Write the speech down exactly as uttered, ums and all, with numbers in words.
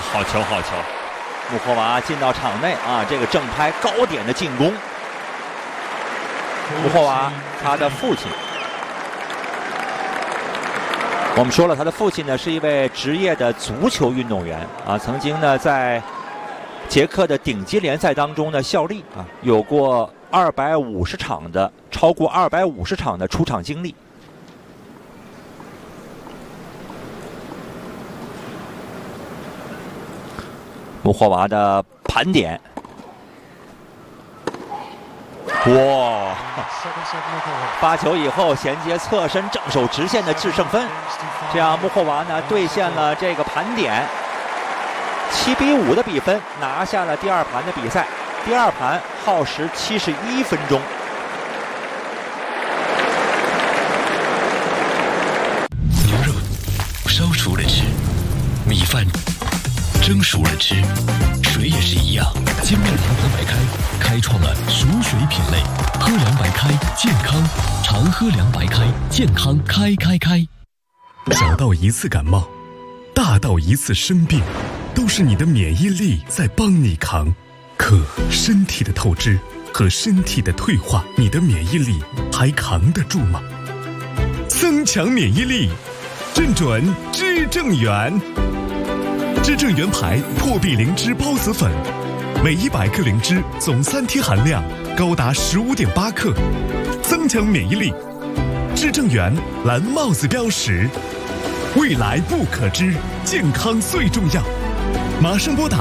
好球好球！穆霍娃进到场内啊，这个正拍高点的进攻。穆霍娃他的父亲，我们说了，他的父亲呢是一位职业的足球运动员啊，曾经呢在捷克的顶级联赛当中呢效力啊，有过二百五十场的超过二百五十场的出场经历。穆霍娃的盘点，哇！发球以后衔接侧身正手直线的制胜分，这样穆霍娃呢兑现了这个盘点，七比五的比分拿下了第二盘的比赛。第二盘耗时七十一分钟。 牛肉烧熟了吃，米饭蒸熟了吃，水也是一样。精酿银河白开开创了熟水品类，喝凉白开健康，常喝凉白开健康开开开。小到一次感冒，大到一次生病，都是你的免疫力在帮你扛。可身体的透支和身体的退化，你的免疫力还扛得住吗？增强免疫力，正准知正元。知正元牌破壁灵芝孢子粉，每一百克灵芝总三天含量高达十五点八克，增强免疫力。知正元蓝帽子标识，未来不可知，健康最重要。马上拨打